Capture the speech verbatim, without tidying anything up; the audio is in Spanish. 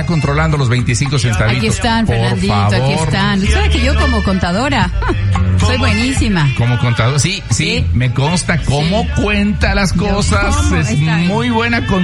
controlando los veinticinco centavitos. Aquí están, por Fernandito, favor. aquí están. ¿Sabes que yo como contadora soy buenísima? Como contador, sí, sí, Sí. me consta cómo Sí. cuenta las cosas. ¿Cómo? Es Está bien. muy buena con